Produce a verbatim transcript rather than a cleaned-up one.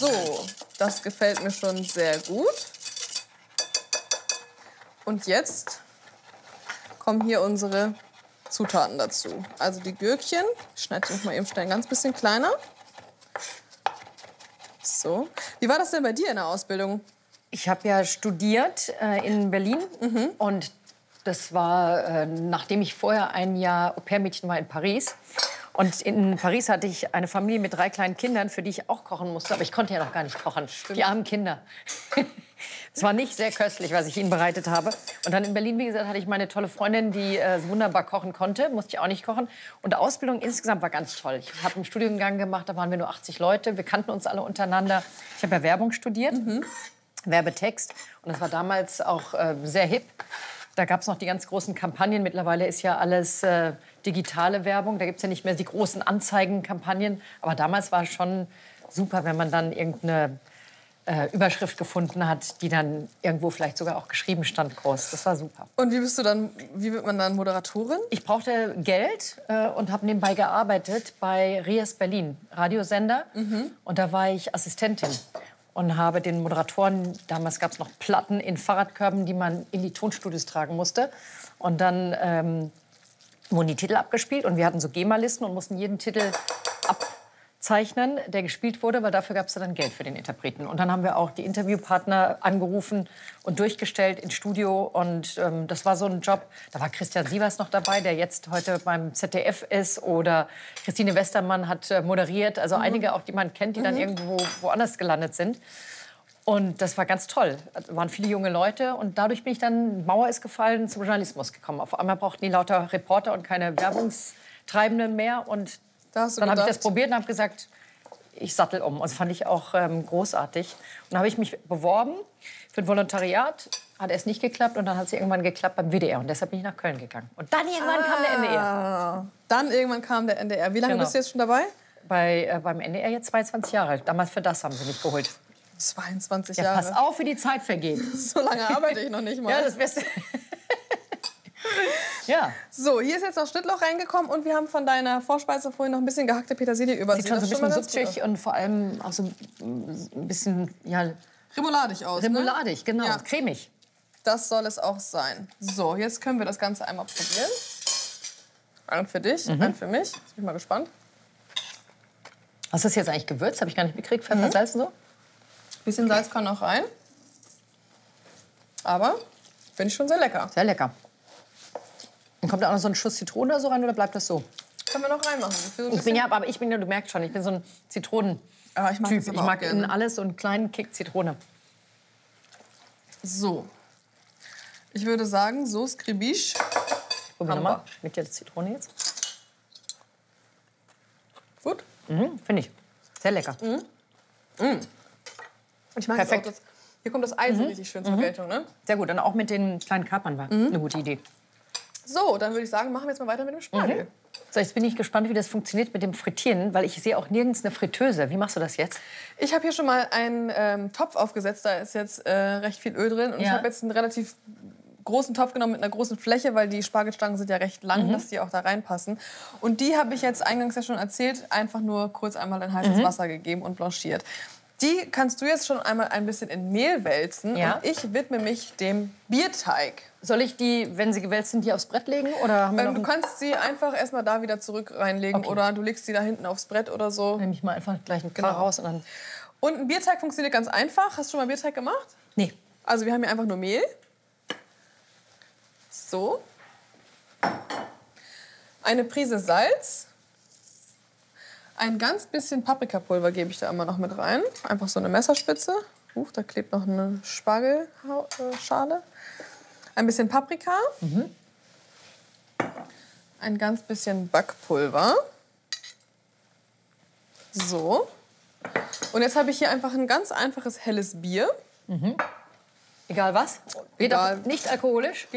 So, das gefällt mir schon sehr gut. Und jetzt kommen hier unsere Zutaten dazu. Also die Gürkchen, ich schneide die mal eben schnell ein ganz bisschen kleiner. So. Wie war das denn bei dir in der Ausbildung? Ich habe ja studiert äh, in Berlin mhm. und das war, äh, nachdem ich vorher ein Jahr Au-pair-Mädchen war in Paris. Und in Paris hatte ich eine Familie mit drei kleinen Kindern, für die ich auch kochen musste. Aber ich konnte ja noch gar nicht kochen. Stimmt. Die armen Kinder. Es war nicht sehr köstlich, was ich ihnen bereitet habe. Und dann in Berlin, wie gesagt, hatte ich meine tolle Freundin, die äh, wunderbar kochen konnte. Musste ich auch nicht kochen. Und die Ausbildung insgesamt war ganz toll. Ich habe einen Studiengang gemacht, da waren wir nur achtzig Leute. Wir kannten uns alle untereinander. Ich habe ja Werbung studiert, mhm. Werbetext. Und das war damals auch äh, sehr hip. Da gab es noch die ganz großen Kampagnen. Mittlerweile ist ja alles äh, digitale Werbung. Da gibt es ja nicht mehr die großen Anzeigenkampagnen. Aber damals war es schon super, wenn man dann irgendeine äh, Überschrift gefunden hat, die dann irgendwo vielleicht sogar auch geschrieben stand groß. Das war super. Und wie bist du dann, wie wird man dann Moderatorin? Ich brauchte Geld äh, und habe nebenbei gearbeitet bei Rias Berlin, Radiosender. Mhm. Und da war ich Assistentin. Und habe den Moderatoren, damals gab es noch Platten in Fahrradkörben, die man in die Tonstudios tragen musste. Und dann ähm, wurden die Titel abgespielt und wir hatten so GEMA-Listen und mussten jeden Titel abzeichnen, der gespielt wurde, weil dafür gab es dann Geld für den Interpreten. Und dann haben wir auch die Interviewpartner angerufen und durchgestellt ins Studio. Und ähm, das war so ein Job. Da war Christian Sievers noch dabei, der jetzt heute beim Z D F ist. Oder Christine Westermann hat äh, moderiert. Also mhm. einige auch, die man kennt, die mhm. dann irgendwo woanders gelandet sind. Und das war ganz toll. Es waren viele junge Leute. Und dadurch bin ich dann, Mauer ist gefallen, zum Journalismus gekommen. Auf einmal brauchten die lauter Reporter und keine Werbungstreibenden mehr. Und da hast du dann habe ich das gedacht? probiert und habe gesagt, ich sattel um. Und das fand ich auch ähm, großartig. Und dann habe ich mich beworben für ein Volontariat. Hat erst nicht geklappt und dann hat es irgendwann geklappt beim W D R. Und deshalb bin ich nach Köln gegangen. Und dann irgendwann ah, kam der N D R. Dann irgendwann kam der N D R. Wie lange genau. bist du jetzt schon dabei? Bei, äh, beim N D R jetzt zweiundzwanzig Jahre. Damals für das haben sie mich geholt. zweiundzwanzig ja, Jahre. Pass auf, wie die Zeit vergeht. So lange arbeite ich noch nicht mal. Ja, das Beste. Ja. So, hier ist jetzt noch Schnittlauch reingekommen und wir haben von deiner Vorspeise vorhin noch ein bisschen gehackte Petersilie über. Sieht schon so ein bisschen suppig und vor allem auch so ein bisschen, ja... Remouladig aus, Remouladig, ne? genau. Ja. Cremig. Das soll es auch sein. So, jetzt können wir das Ganze einmal probieren. Einen für dich, mhm. einen für mich. Jetzt bin ich mal gespannt. Was ist jetzt eigentlich gewürzt? Habe ich gar nicht mitgekriegt. Pfeffer, mhm. Salz und so? Ein bisschen Salz kann noch rein. Aber finde ich schon sehr lecker. Sehr lecker. Und kommt da auch noch so ein Schuss Zitrone oder so rein oder bleibt das so? Können wir noch reinmachen. So ich bin ja, aber ich bin ja, du merkst schon, ich bin so ein Zitronen. Aber ich mag, typ. Ich mag gerne. in alles so einen kleinen Kick Zitrone. So. Ich würde sagen, Sauce Kribiche. Probier mal mit der Zitrone jetzt. Gut? Mhm, finde ich. Sehr lecker. Mhm. Mhm. Ich mag Perfekt. das auch. Das, hier kommt das Eisen mhm. richtig schön zur mhm. Geltung, ne? Sehr gut. Und auch mit den kleinen Kapern war mhm. eine gute Idee. So, dann würde ich sagen, machen wir jetzt mal weiter mit dem Spargel. Mhm. So, jetzt bin ich gespannt, wie das funktioniert mit dem Frittieren, weil ich sehe auch nirgends eine Fritteuse. Wie machst du das jetzt? Ich habe hier schon mal einen ähm, Topf aufgesetzt, da ist jetzt äh, recht viel Öl drin. Und ja. ich habe jetzt einen relativ großen Topf genommen mit einer großen Fläche, weil die Spargelstangen sind ja recht lang, mhm. dass die auch da reinpassen. Und die habe ich jetzt eingangs ja schon erzählt, einfach nur kurz einmal in heißes mhm. Wasser gegeben und blanchiert. Die kannst du jetzt schon einmal ein bisschen in Mehl wälzen. Ja. Und ich widme mich dem Bierteig. Soll ich die, wenn sie gewälzt sind, die aufs Brett legen? Oder haben wir ähm, noch du kannst sie einfach erstmal da wieder zurück reinlegen. Okay. Oder du legst sie da hinten aufs Brett oder so. Nehme ich mal einfach gleich einen genau. Kar raus. Und, dann und ein Bierteig funktioniert ganz einfach. Hast du schon mal Bierteig gemacht? Nee. Also wir haben hier einfach nur Mehl. So. Eine Prise Salz. Ein ganz bisschen Paprikapulver gebe ich da immer noch mit rein. Einfach so eine Messerspitze. Huch, da klebt noch eine Spargelschale. Ein bisschen Paprika. Mhm. Ein ganz bisschen Backpulver. So. Und jetzt habe ich hier einfach ein ganz einfaches helles Bier. Mhm. Egal was? Egal. Nicht alkoholisch?